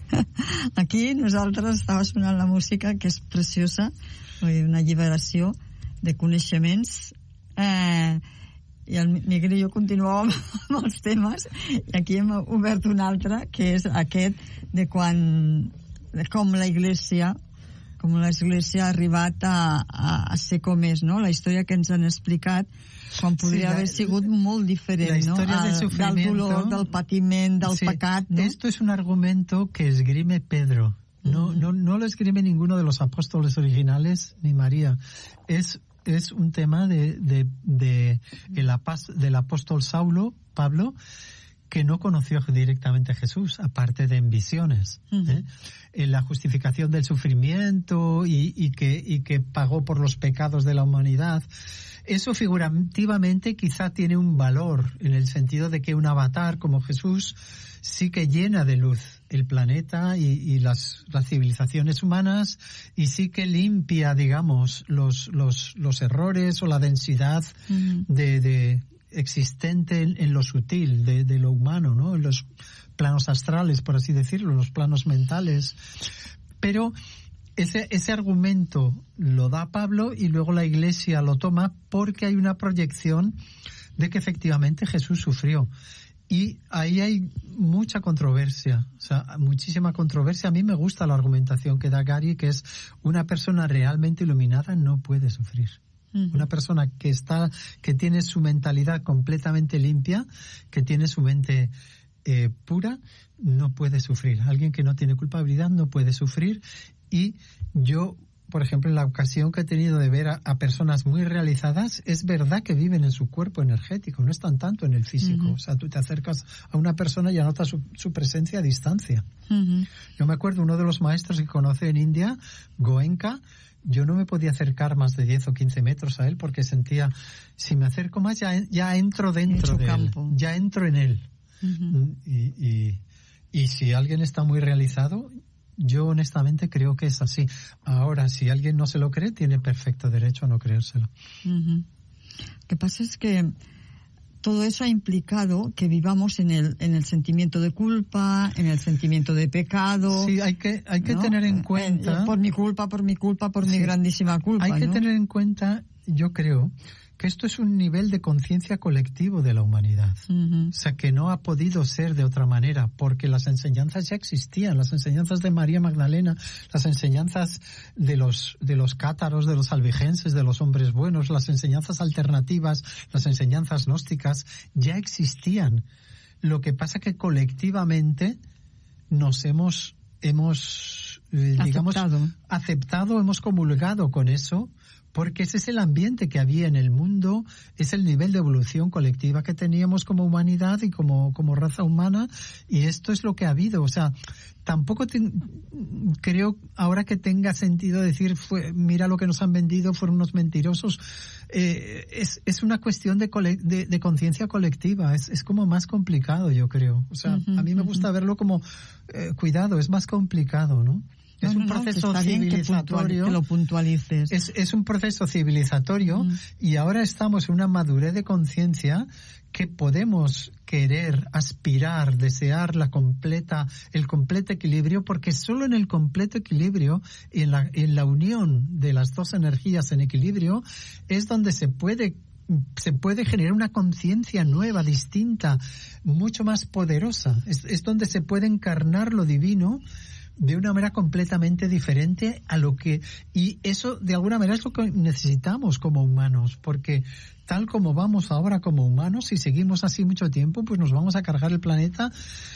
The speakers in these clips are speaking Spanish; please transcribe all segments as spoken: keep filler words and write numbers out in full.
Aquí nosaltres estava sonant la música, que és preciosa, una alliberació de coneixements, eh, i el Miguel i jo continuàvem amb els temes, i aquí hem obert un altre, que és aquest de quan, de com la Iglesia, com l'Església ha arribat a, a, a ser com és, no? La història que ens han explicat, quan podria sí, la, haver sigut molt diferent, ¿no? Del, del dolor, del patiment, del sí, pecat, ¿no? Esto es un argumento que esgrime Pedro. No, no, no lo esgrime ninguno de los apóstoles originales ni María. Es, es un tema de, de, de el, del apóstol Saulo, Pablo, que no conoció directamente a Jesús, aparte de en visiones. Uh-huh. ¿eh? En la justificación del sufrimiento y, y, que, y que pagó por los pecados de la humanidad. Eso figurativamente quizá tiene un valor en el sentido de que un avatar como Jesús sí que llena de luz el planeta y, y las, las civilizaciones humanas, y sí que limpia, digamos, los, los, los errores o la densidad uh-huh. de, de existente en, en lo sutil de, de lo humano, ¿no? En los planos astrales, por así decirlo, los planos mentales. Pero ese, ese argumento lo da Pablo y luego la Iglesia lo toma porque hay una proyección de que efectivamente Jesús sufrió. Y ahí hay mucha controversia, o sea, muchísima controversia. A mí me gusta la argumentación que da Gary, que es una persona realmente iluminada no puede sufrir. Uh-huh. Una persona que está, que tiene su mentalidad completamente limpia, que tiene su mente eh, pura, no puede sufrir. Alguien que no tiene culpabilidad no puede sufrir. Y yo, por ejemplo, en la ocasión que he tenido de ver a, a personas muy realizadas, es verdad que viven en su cuerpo energético, no están tanto en el físico. Uh-huh. O sea, tú te acercas a una persona y anotas su, su presencia a distancia. Uh-huh. Yo me acuerdo, uno de los maestros que conocí en India, Goenka, yo no me podía acercar más de diez o quince metros a él porque sentía, si me acerco más ya, ya entro dentro de campo. él, ya entro en él. Uh-huh. Y, y, y si alguien está muy realizado, yo honestamente creo que es así. Ahora, si alguien no se lo cree, tiene perfecto derecho a no creérselo. Uh-huh. Lo que pasa es que todo eso ha implicado que vivamos en el en el sentimiento de culpa, en el sentimiento de pecado. Sí, hay que hay que ¿no? tener en cuenta... Por mi culpa, por mi culpa, por sí. mi grandísima culpa. Hay que ¿no? tener en cuenta, yo creo, que esto es un nivel de conciencia colectivo de la humanidad. Uh-huh. O sea, que no ha podido ser de otra manera, porque las enseñanzas ya existían, las enseñanzas de María Magdalena, las enseñanzas de los de los cátaros, de los albigenses, de los hombres buenos, las enseñanzas alternativas, las enseñanzas gnósticas, ya existían. Lo que pasa que colectivamente nos hemos, hemos eh, digamos, aceptado. aceptado, hemos comulgado con eso, porque ese es el ambiente que había en el mundo, es el nivel de evolución colectiva que teníamos como humanidad y como, como raza humana, y esto es lo que ha habido. O sea, tampoco te, creo ahora que tenga sentido decir, fue, mira lo que nos han vendido, fueron unos mentirosos. Eh, es, es una cuestión de, cole, de, de conciencia colectiva, es, es como más complicado, yo creo. O sea, uh-huh, a mí me gusta uh-huh. verlo como, eh, cuidado, es más complicado, ¿no? Es no, un proceso no, civilizatorio. Que, que lo puntualices. Es, es un proceso civilizatorio mm. y ahora estamos en una madurez de conciencia que podemos querer, aspirar, desear la completa, el completo equilibrio, porque solo en el completo equilibrio y en la, en la unión de las dos energías en equilibrio es donde se puede se puede generar una conciencia nueva, distinta, mucho más poderosa. Es, es donde se puede encarnar lo divino de una manera completamente diferente a lo que... Y eso, de alguna manera, es lo que necesitamos como humanos, porque tal como vamos ahora como humanos, si seguimos así mucho tiempo, pues nos vamos a cargar el planeta.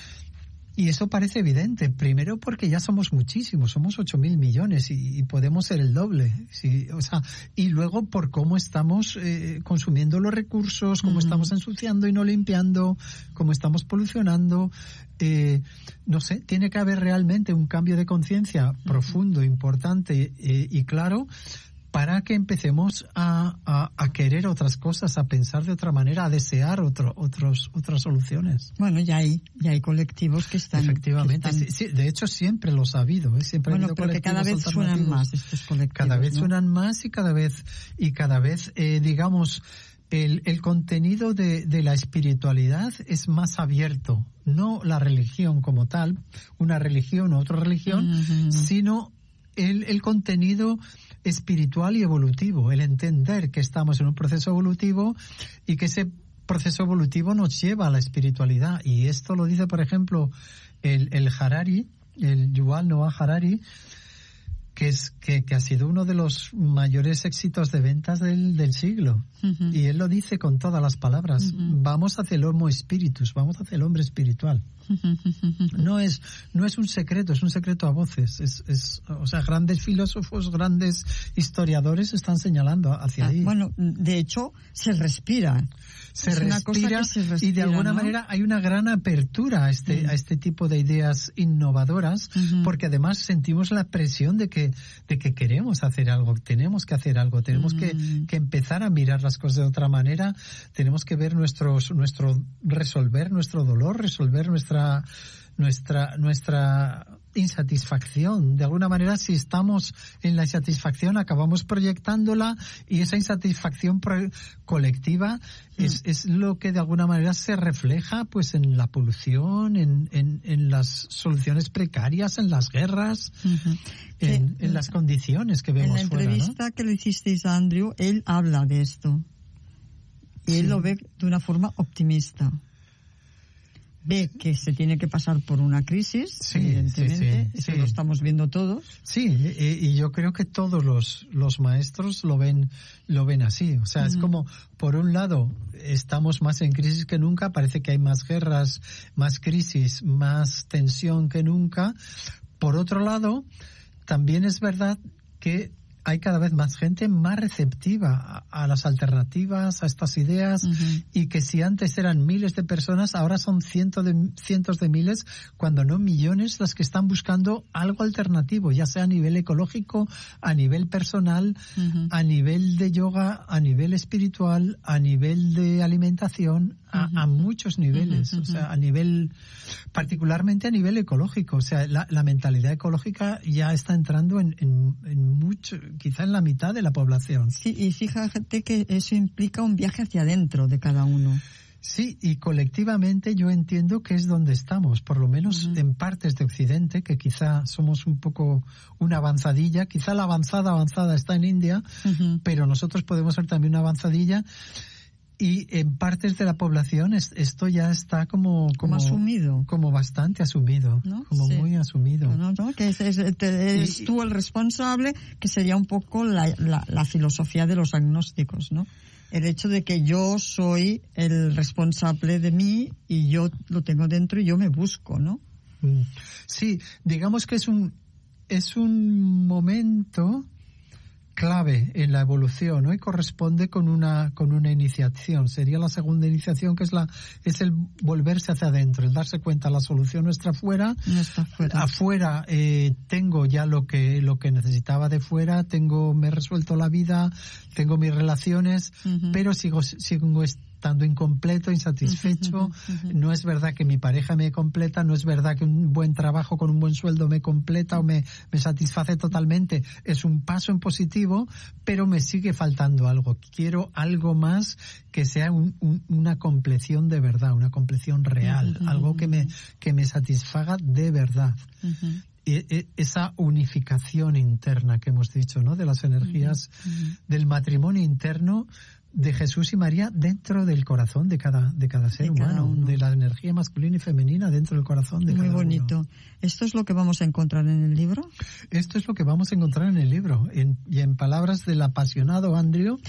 Y eso parece evidente. Primero porque ya somos muchísimos, somos ocho mil millones y, y podemos ser el doble. Sí, o sea, y luego por cómo estamos eh, consumiendo los recursos, cómo uh-huh. estamos ensuciando y no limpiando, cómo estamos polucionando. Eh, no sé, tiene que haber realmente un cambio de conciencia uh-huh. profundo, importante eh, y claro, para que empecemos a, a, a querer otras cosas, a pensar de otra manera, a desear otro, otros, otras soluciones. Bueno, ya hay, ya hay colectivos que están... Efectivamente, que están... Sí, sí, de hecho siempre los ha habido, ¿eh? Siempre bueno, ha habido pero que cada vez suenan más estos colectivos. Cada vez ¿no? suenan más y cada vez, y cada vez, eh, digamos, el, el contenido de, de la espiritualidad es más abierto, no la religión como tal, una religión o otra religión, uh-huh. sino el, el contenido espiritual y evolutivo, el entender que estamos en un proceso evolutivo y que ese proceso evolutivo nos lleva a la espiritualidad. Y esto lo dice, por ejemplo, el, el Harari, el Yuval Noah Harari, que es que, que ha sido uno de los mayores éxitos de ventas del, del siglo. Uh-huh. Y él lo dice con todas las palabras. Uh-huh. Vamos hacia el homo spiritus, vamos hacia el hombre espiritual. No es no es un secreto, es un secreto a voces. Es, es, o sea, grandes filósofos, grandes historiadores están señalando hacia ah, ahí. Bueno, de hecho, se respira. Se, respira, una cosa que se respira y de alguna ¿no? manera hay una gran apertura a este, mm. a este tipo de ideas innovadoras, uh-huh. porque además sentimos la presión de que, de que queremos hacer algo, tenemos que hacer algo, tenemos mm. que, que empezar a mirar las cosas de otra manera, tenemos que ver nuestros, nuestro, resolver nuestro dolor, resolver nuestra nuestra nuestra insatisfacción. De alguna manera, si estamos en la insatisfacción, acabamos proyectándola, y esa insatisfacción pro- colectiva mm. es, es lo que de alguna manera se refleja pues en la polución, en, en, en las soluciones precarias, en las guerras, uh-huh. en, en las condiciones que vemos fuera. En la entrevista fuera, ¿no? que le hicisteis a Andrew, él habla de esto. Y sí. él lo ve de una forma optimista. Ve que se tiene que pasar por una crisis, sí, evidentemente, sí, sí, eso sí. lo estamos viendo todos. Sí, y, y yo creo que todos los, los maestros lo ven lo ven así. O sea, uh-huh. es como, por un lado, estamos más en crisis que nunca, parece que hay más guerras, más crisis, más tensión que nunca. Por otro lado, también es verdad que hay cada vez más gente más receptiva a, a las alternativas, a estas ideas, uh-huh. y que si antes eran miles de personas, ahora son cientos de, cientos de miles, cuando no millones, las que están buscando algo alternativo, ya sea a nivel ecológico, a nivel personal, uh-huh. a nivel de yoga, a nivel espiritual, a nivel de alimentación, a, uh-huh. a muchos niveles, uh-huh. o sea, a nivel, particularmente a nivel ecológico. O sea, la, la mentalidad ecológica ya está entrando en, en, en mucho, quizá en la mitad de la población. Sí, y fíjate que eso implica un viaje hacia adentro de cada uno. Sí, y colectivamente yo entiendo que es donde estamos, por lo menos uh-huh. en partes de Occidente, que quizá somos un poco una avanzadilla, quizá la avanzada avanzada está en India, uh-huh. pero nosotros podemos ser también una avanzadilla. Y en partes de la población es, esto ya está como, como... Como asumido. Como bastante asumido. ¿No? Como sí. muy asumido. No, no, que es, es, eres y, tú el responsable, que sería un poco la, la, la filosofía de los agnósticos, ¿no? El hecho de que yo soy el responsable de mí y yo lo tengo dentro y yo me busco, ¿no? Sí, digamos que es un, es un momento clave en la evolución, ¿no? Y corresponde con una con una iniciación. Sería la segunda iniciación, que es la es el volverse hacia adentro, el darse cuenta la solución no está afuera. No está afuera. Afuera eh, tengo ya lo que lo que necesitaba de fuera, tengo me he resuelto la vida, tengo mis relaciones, uh-huh. pero sigo sigo estando incompleto, insatisfecho. Uh-huh, uh-huh. No es verdad que mi pareja me completa, no es verdad que un buen trabajo con un buen sueldo me completa o me, me satisface totalmente. Es un paso en positivo, pero me sigue faltando algo. Quiero algo más que sea un, un, una compleción de verdad, una compleción real, uh-huh, algo que me, que me satisfaga de verdad. Uh-huh. Esa unificación interna que hemos dicho, ¿no? De las energías uh-huh. del matrimonio interno de Jesús y María dentro del corazón de cada de cada ser de cada humano, uno. De la energía masculina y femenina dentro del corazón de Muy cada bonito. uno. ¿Esto es lo que vamos a encontrar en el libro? Esto es lo que vamos a encontrar en el libro, en, y en palabras del apasionado Andrew,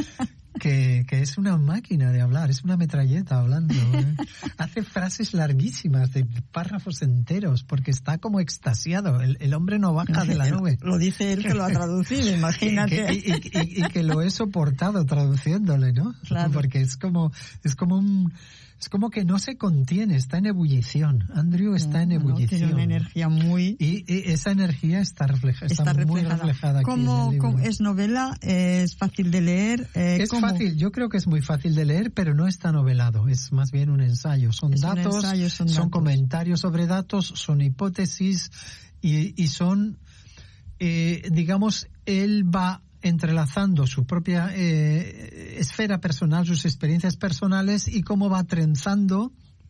que, que es una máquina de hablar, es una metralleta hablando, ¿eh? Hace frases larguísimas de párrafos enteros porque está como extasiado. El, el hombre no baja de la nube. Lo dice él, que lo ha traducido, imagínate. Y, y, y, y que lo he soportado traduciéndole, ¿no? Claro. Porque es como es como un es como que no se contiene, está en ebullición. Andrew está en ebullición. No, tiene una energía muy... Y, y esa energía está, refleja, está, está muy reflejada, reflejada aquí ¿Cómo, en el libro. ¿Cómo es novela? ¿Es fácil de leer? Eh, es ¿cómo? fácil, yo creo que es muy fácil de leer, pero no está novelado. Es más bien un ensayo. Son es datos, ensayo, son, son datos. comentarios sobre datos, son hipótesis y, y son, eh, digamos, él va... entrelazando su propia eh, esfera personal, sus experiencias personales, y cómo va trenzando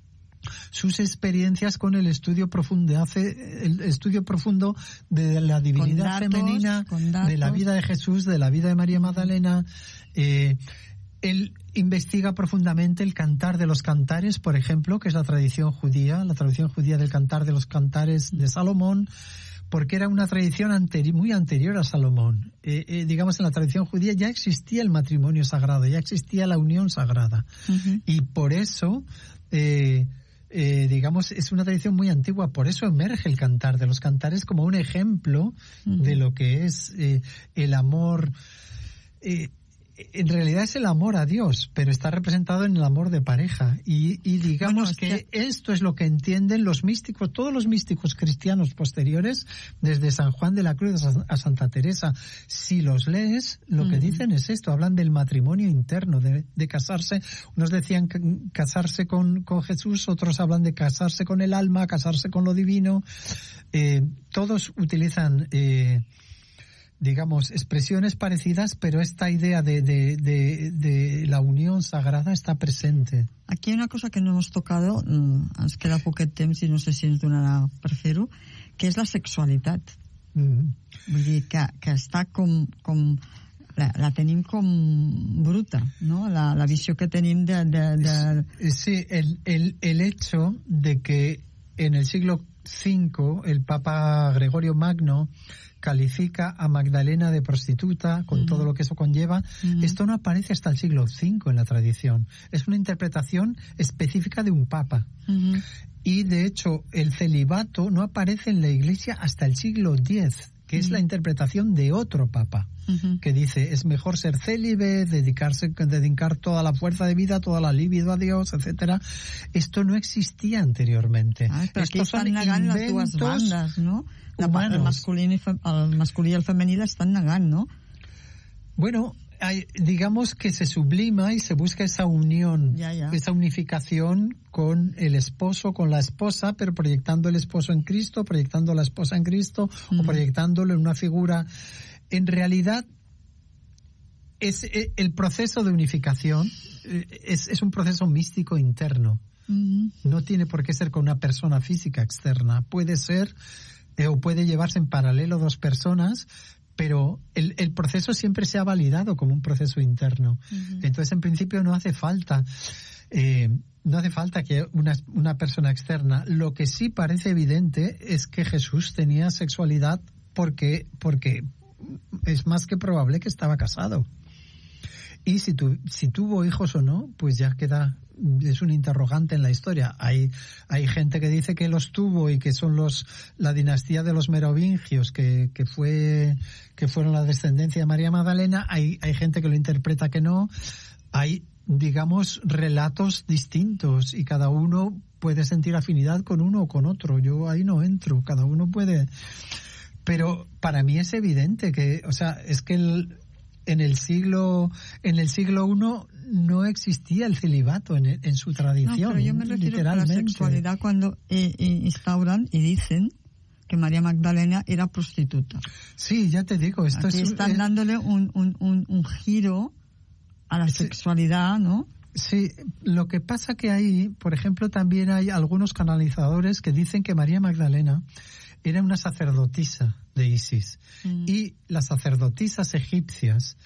sus experiencias con el estudio profundo, hace el estudio profundo de la divinidad datos, femenina, de la vida de Jesús, de la vida de María Magdalena. Eh, él investiga profundamente el cantar de los cantares, por ejemplo, que es la tradición judía, la tradición judía del cantar de los cantares de Salomón, porque era una tradición anteri- muy anterior a Salomón. Eh, eh, digamos, en la tradición judía ya existía el matrimonio sagrado, ya existía la unión sagrada. Uh-huh. Y por eso... Eh, Eh, digamos, es una tradición muy antigua, por eso emerge el cantar de los cantares como un ejemplo uh-huh. de lo que es eh, el amor. Eh, en realidad es el amor a Dios, pero está representado en el amor de pareja. Y, y digamos bueno, es que, que esto es lo que entienden los místicos, todos los místicos cristianos posteriores, desde San Juan de la Cruz a Santa Teresa. Si los lees, lo mm. que dicen es esto, hablan del matrimonio interno, de, de casarse. Unos decían casarse con, con Jesús, otros hablan de casarse con el alma, casarse con lo divino. Eh, todos utilizan... Eh, digamos, expresiones parecidas, pero esta idea de, de, de, de la unión sagrada está presente. Aquí hay una cosa que no hemos tocado, ens queda poquet temps i no sé si ens donarà per fer-ho, que és la sexualitat. Mm. Vull dir, que, que està com... com la, la tenim com bruta, ¿no? La, la visió que tenim de... de, de... Sí, el, el, el hecho de que en el siglo cinco el Papa Gregorio Magno califica a Magdalena de prostituta con uh-huh. todo lo que eso conlleva. Uh-huh. Esto no aparece hasta el siglo cinco en la tradición. Es una interpretación específica de un papa. Uh-huh. Y de hecho el celibato no aparece en la Iglesia hasta el siglo diez, que uh-huh. es la interpretación de otro papa, uh-huh. que dice es mejor ser célibe, dedicarse, dedicar toda la fuerza de vida, toda la libido a Dios, etcétera. Esto no existía anteriormente. Ah, però aquí estan negant les dues bandes, no? La, el, masculí i el masculí i el femení l'estan negant, ¿no? Bueno, hay, digamos que se sublima y se busca esa unión, ya, ya. esa unificación con el esposo, con la esposa, pero proyectando el esposo en Cristo, proyectando la esposa en Cristo, mm. o proyectándolo en una figura. En realidad, es el proceso de unificación es, es un proceso místico interno. Mm. No tiene por qué ser con una persona física externa. Puede ser... Eh, o puede llevarse en paralelo dos personas, pero el, el proceso siempre se ha validado como un proceso interno. Uh-huh. Entonces, en principio, no hace falta eh, no hace falta que una, una persona externa. Lo que sí parece evidente es que Jesús tenía sexualidad porque, porque es más que probable que estaba casado. Y si, tu, si tuvo hijos o no, pues ya queda... es un interrogante en la historia. Hay hay gente que dice que los tuvo y que son los la dinastía de los merovingios, que que fue que fueron la descendencia de María Magdalena. Hay hay gente que lo interpreta que no. Hay, digamos, relatos distintos y cada uno puede sentir afinidad con uno o con otro. Yo ahí no entro. Cada uno puede. Pero para mí es evidente que, o sea, es que el en el siglo en el siglo uno no existía el celibato en, en su tradición. No, pero yo me refiero a la sexualidad cuando eh, eh, instauran y dicen que María Magdalena era prostituta. Sí, ya te digo, esto Aquí es... están eh, dándole un, un, un, un giro a la sexualidad, ¿no? Sí, lo que pasa que ahí, por ejemplo, también hay algunos canalizadores que dicen que María Magdalena era una sacerdotisa de Isis. Mm. Y las sacerdotisas egipcias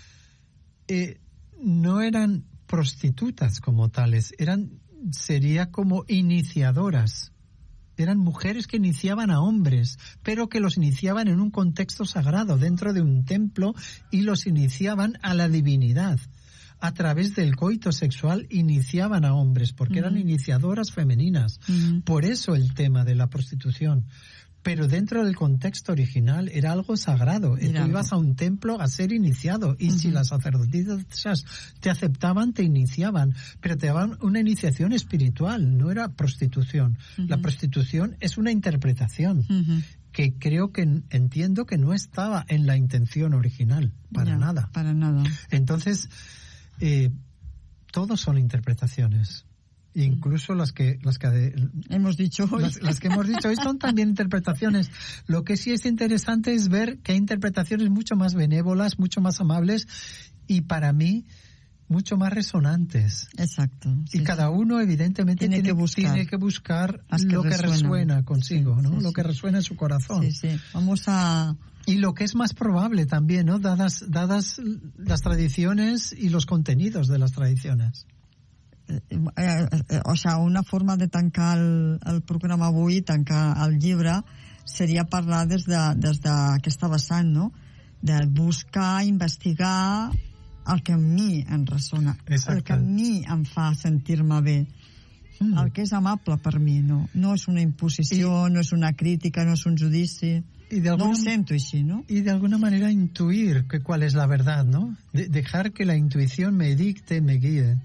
eh, no eran prostitutas como tales, eran sería como iniciadoras. Eran mujeres que iniciaban a hombres, pero que los iniciaban en un contexto sagrado, dentro de un templo, y los iniciaban a la divinidad. A través del coito sexual iniciaban a hombres, porque uh-huh. eran iniciadoras femeninas. Uh-huh. Por eso el tema de la prostitución. Pero dentro del contexto original era algo sagrado. Tú ibas a un templo a ser iniciado, y uh-huh. si las sacerdotisas te aceptaban, te iniciaban, pero te daban una iniciación espiritual, no era prostitución. Uh-huh. La prostitución es una interpretación uh-huh. que creo que entiendo que no estaba en la intención original, para no, nada. Para nada. Entonces, eh, todos son interpretaciones. Incluso las que, las que hemos dicho hoy. Las, las que hemos dicho hoy son también interpretaciones. Lo que sí es interesante es ver que hay interpretaciones mucho más benévolas, mucho más amables y para mí mucho más resonantes. Exacto. Sí, y cada uno evidentemente tiene, tiene, que, buscar tiene que buscar que lo que resuena, resuena consigo, sí, ¿no? Sí, lo sí. que resuena en su corazón. Sí, sí. Vamos a... Y lo que es más probable también, ¿no? Dadas, dadas las tradiciones y los contenidos de las tradiciones. Eh, eh, eh, o sigui, una forma de tancar el, el programa avui, tancar el llibre, seria parlar des d'aquesta de, vessant, no? De buscar, investigar el que a mi em ressona, Exacte. el que a mi em fa sentir-me bé, mm. el que és amable per mi, no, no és una imposició, I, no és una crítica, no és un judici, y de alguna, no ho sento així, ¿no? Y de alguna manera intuir que cuál es la verdad, ¿no? De, dejar que la intuición me dicte, me guíe.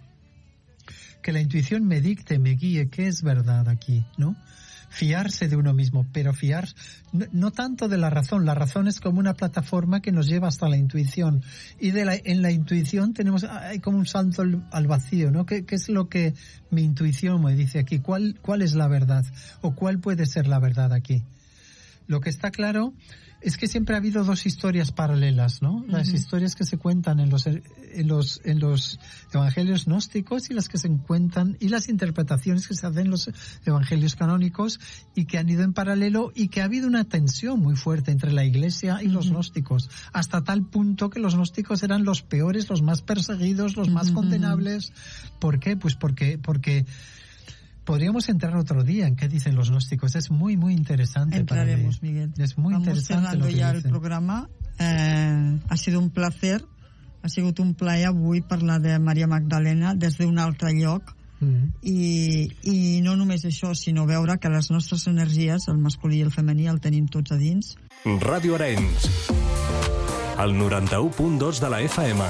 Que la intuición me dicte, me guíe, qué es verdad aquí, ¿no? Fiarse de uno mismo, pero fiar no, no tanto de la razón. La razón es como una plataforma que nos lleva hasta la intuición. Y de la, en la intuición tenemos, hay como un salto al, al vacío, ¿no? ¿Qué, ¿Qué es lo que mi intuición me dice aquí? ¿Cuál, cuál es la verdad? ¿O cuál puede ser la verdad aquí? Lo que está claro es que siempre ha habido dos historias paralelas, ¿no? Las uh-huh. historias que se cuentan en los, en los, en los evangelios gnósticos y las que se cuentan, y las interpretaciones que se hacen en los evangelios canónicos y que han ido en paralelo y que ha habido una tensión muy fuerte entre la Iglesia y uh-huh. los gnósticos, hasta tal punto que los gnósticos eran los peores, los más perseguidos, los más uh-huh. condenables. ¿Por qué? Pues porque, porque podríamos entrar otro día en qué dicen los gnósticos. Es muy, muy interesante. Entraremos, para Miguel. Es muy Vamos interesante lo que ya dicen. El programa. Eh, ha sido un placer. Ha sigut un plaer avui parlar de Maria Magdalena des d'un altre lloc. Mm. I, I no només això, sinó veure que les nostres energies, el masculí i el femení, el tenim tots a dins. Ràdio Arenys, el noranta-u punt dos de la F M.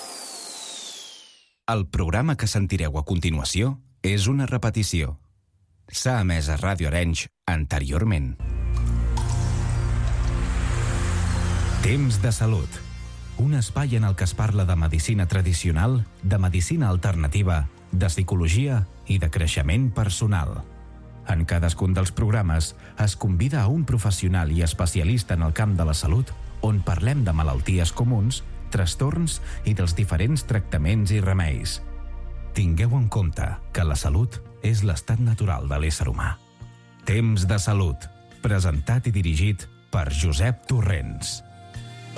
El programa que sentireu a continuació és una repetició. S'ha emès a Ràdio Arenys anteriorment. Temps de salut. Un espai en el que es parla de medicina tradicional, de medicina alternativa, de psicologia i de creixement personal. En cadascun dels programes es convida a un professional i especialista en el camp de la salut on parlem de malalties comuns, trastorns i dels diferents tractaments i remeis. Tingueu en compte que la salut és l'estat natural de l'ésser humà. Temps de salut, presentat i dirigit per Josep Torrents.